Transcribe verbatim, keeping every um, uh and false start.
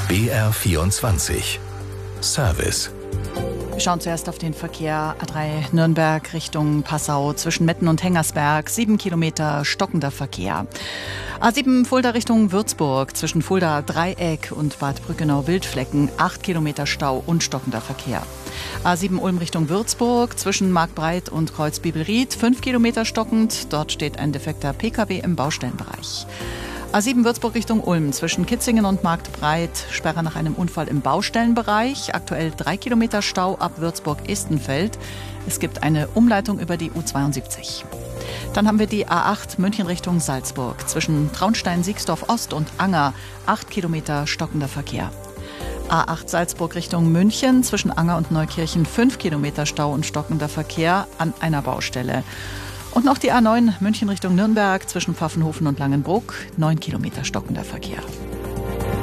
B R vierundzwanzig Service. Wir schauen zuerst auf den Verkehr. A drei Nürnberg Richtung Passau zwischen Metten und Hengersberg. Sieben Kilometer stockender Verkehr. A sieben Fulda Richtung Würzburg zwischen Fulda Dreieck und Bad Brückenau-Wildflecken. Acht Kilometer Stau und stockender Verkehr. A sieben Ulm Richtung Würzburg zwischen Marktbreit und Kreuz-Bibelried. Fünf Kilometer stockend. Dort steht ein defekter P K W im Baustellenbereich. A sieben Würzburg Richtung Ulm zwischen Kitzingen und Marktbreit, Sperre nach einem Unfall im Baustellenbereich, aktuell drei Kilometer Stau ab Würzburg-Estenfeld. Es gibt eine Umleitung über die U zweiundsiebzig. Dann haben wir die A acht München Richtung Salzburg zwischen Traunstein-Siegsdorf-Ost und Anger, acht Kilometer stockender Verkehr. A acht Salzburg Richtung München zwischen Anger und Neukirchen, fünf Kilometer Stau und stockender Verkehr an einer Baustelle. Und noch die A neun München Richtung Nürnberg zwischen Pfaffenhofen und Langenbruck, neun Kilometer stockender Verkehr.